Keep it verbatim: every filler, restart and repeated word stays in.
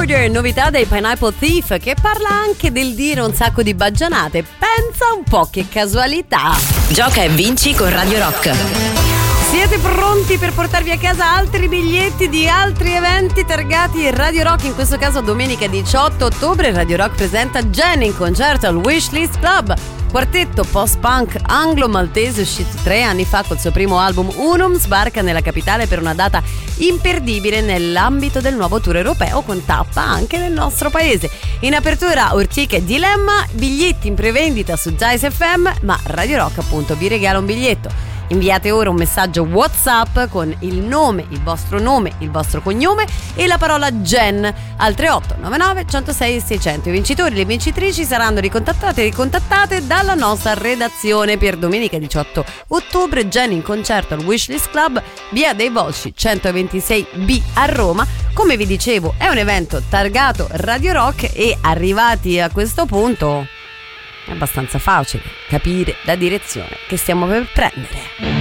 Order, novità dei Pineapple Thief, che parla anche del dire un sacco di baggianate. Pensa un po' che casualità. Gioca e vinci con Radio Rock. Siete pronti per portarvi a casa altri biglietti di altri eventi targati Radio Rock? In questo caso domenica diciotto ottobre Radio Rock presenta Jen in concerto al Wishlist Club, quartetto post-punk anglo-maltese uscito tre anni fa col suo primo album Unum. Sbarca nella capitale per una data imperdibile nell'ambito del nuovo tour europeo, con tappa anche nel nostro paese. In apertura Urtica e Dilemma, biglietti in prevendita su Jais F M, ma Radio Rock appunto vi regala un biglietto. Inviate ora un messaggio WhatsApp con il nome, il vostro nome, il vostro cognome e la parola Jen al tre otto nove nove, centosei e seicento. I vincitori e le vincitrici saranno ricontattate e ricontattate dalla nostra redazione. Per domenica diciotto ottobre Jen in concerto al Wishlist Club, via dei Volsci centoventisei B a Roma. Come vi dicevo, è un evento targato Radio Rock e arrivati a questo punto è abbastanza facile capire la direzione che stiamo per prendere.